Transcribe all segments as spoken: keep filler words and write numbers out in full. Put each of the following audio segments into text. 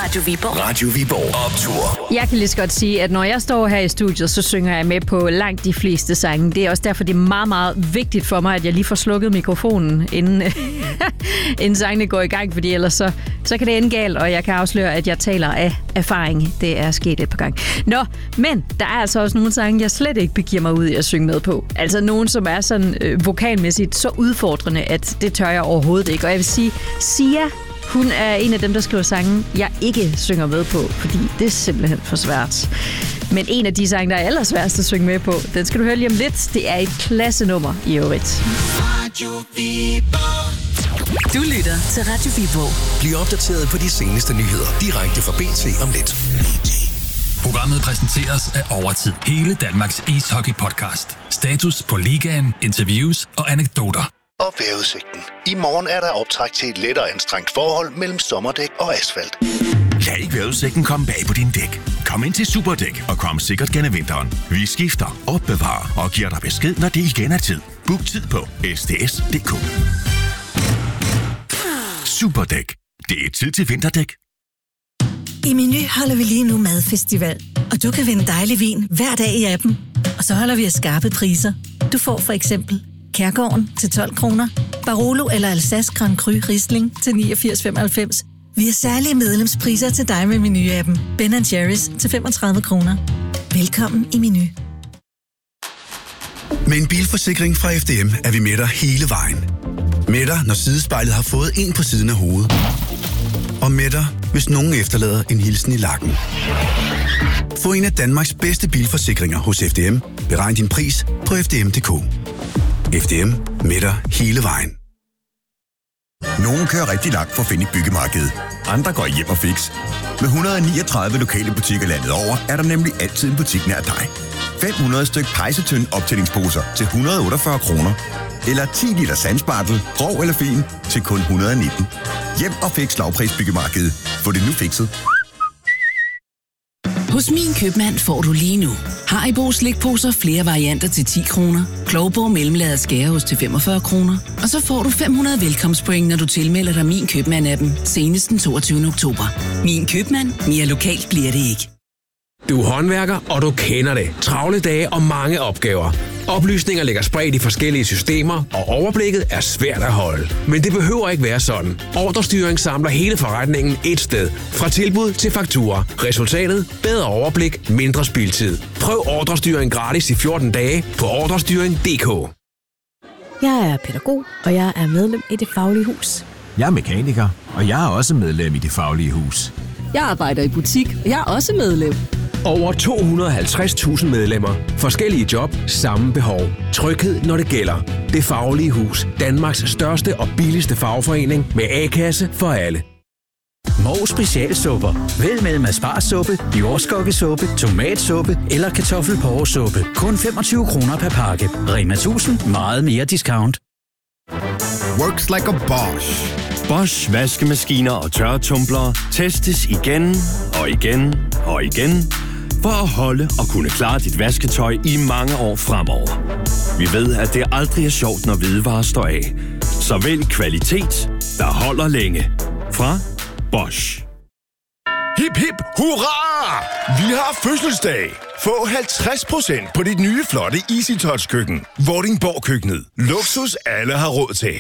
Radio Viborg. Radio Viborg Optur. Jeg kan lige så godt sige, at når jeg står her i studiet, så synger jeg med på langt de fleste sange. Det er også derfor, det er meget, meget vigtigt for mig, at jeg lige får slukket mikrofonen, inden, inden sangene går i gang, fordi ellers så, så kan det ende galt, og jeg kan afsløre, at jeg taler af erfaring. Det er sket et par gange. Nå, men der er altså også nogle sange, jeg slet ikke begiver mig ud i at synge med på. Altså nogen, som er sådan øh, vokalmæssigt så udfordrende, at det tør jeg overhovedet ikke. Og jeg vil sige, Sia, hun er en af dem, der skriver sange, jeg ikke synger med på, fordi det er simpelthen for svært. Men en af de sange, der er allersværest at synge med på, den skal du høre lige om lidt. Det er et klassenummer i øvrigt. Radio Viborg. Du lytter til Radio Viborg. Bliv opdateret på de seneste nyheder direkte fra B T om lidt. Programmet præsenteres af Overtid. Hele Danmarks ishockey-podcast. Status på ligaen, interviews og anekdoter. Og vejrudsigten. I morgen er der optræk til et lettere anstrengt forhold mellem sommerdæk og asfalt. Lad ikke vejrudsigten komme bag på din dæk. Kom ind til Superdæk og kom sikkert gennem vinteren. Vi skifter, opbevarer og giver dig besked, når det igen er tid. Book tid på s t s punktum d k. Superdæk. Det er tid til vinterdæk. I Meny holder vi lige nu madfestival, og du kan vinde dejlig vin hver dag i appen. Og så holder vi af skarpe priser. Du får for eksempel Kærgården til tolv kroner, Barolo eller Alsace Grand Cru Riesling til niogfirs femoghalvfems. Vi har særlige medlemspriser til dig med Meny-appen. Ben and Jerry's til femogtredive kroner. Velkommen i Meny. Med en bilforsikring fra F D M er vi med dig hele vejen. Med dig, når sidespejlet har fået en på siden af hovedet. Og med dig, hvis nogen efterlader en hilsen i lakken. Få en af Danmarks bedste bilforsikringer hos F D M. Beregn din pris på f d m punktum d k. F D M, med dig hele vejen. Nogle kører rigtig langt for at finde et byggemarked. Andre går hjem og fix. Med et hundrede og niogtredive lokale butikker landet over, er der nemlig altid en butik nær dig. fem hundrede styk pejsetønd optællingsposer til et hundrede og otteogfyrre kroner. Eller ti liter sandspartel, grov eller fin, til kun et hundrede og nitten. Hjem og fix lavpris byggemarked. Få det nu fikset. Hos Min Købmand får du lige nu Haribo slikposer flere varianter til ti kroner, Klovborg mellemlaget skæreost til femogfyrre kroner, og så får du fem hundrede velkomstpoint, når du tilmelder dig Min Købmand-appen senest den toogtyvende oktober. Min Købmand. Mere lokalt bliver det ikke. Du er håndværker, og du kender det. Travle dage og mange opgaver. Oplysninger ligger spredt i forskellige systemer, og overblikket er svært at holde. Men det behøver ikke være sådan. Ordrestyring samler hele forretningen et sted. Fra tilbud til fakturer. Resultatet? Bedre overblik, mindre spildtid. Prøv ordrestyring gratis i fjorten dage på ordrestyring punktum d k. Jeg er pædagog, og jeg er medlem i Det Faglige Hus. Jeg er mekaniker, og jeg er også medlem i Det Faglige Hus. Jeg arbejder i butik, og jeg er også medlem. Over to hundrede og halvtreds tusind medlemmer. Forskellige job, samme behov. Tryghed, når det gælder. Det Faglige Hus. Danmarks største og billigste fagforening med A-kasse for alle. Mogens Specialsupper. Vælg mellem asparsuppe, jordskokkesuppe, tomatsuppe eller kartoffelporresuppe. Kun femogtyve kroner per pakke. Rema tusind. Meget mere discount. Works like a Bosch. Bosch vaskemaskiner og tørretumblere testes igen og igen og igen for at holde og kunne klare dit vasketøj i mange år fremover. Vi ved, at det aldrig er sjovt, når hvidevarer står af. Så vælg kvalitet, der holder længe. Fra Bosch. Hip hip hurra! Vi har fødselsdag! Få halvtreds procent på dit nye flotte Easy Touch køkken. Vordingborg Køkkenet. Luksus alle har råd til.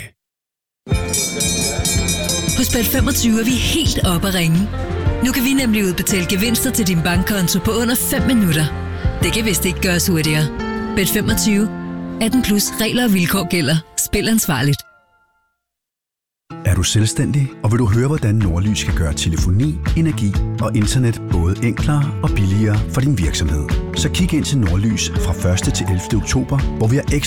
Hos Bet femogtyve er vi helt oppe at ringe. Nu kan vi nemlig udbetale gevinster til din bankkonto på under fem minutter. Det kan vist ikke gøres hurtigere. Bet femogtyve. atten plus regler og vilkår gælder. Spil ansvarligt. Er du selvstændig, og vil du høre, hvordan Nordlys kan gøre telefoni, energi og internet både enklere og billigere for din virksomhed? Så kig ind til Nordlys fra første til ellevte oktober, hvor vi har ekstra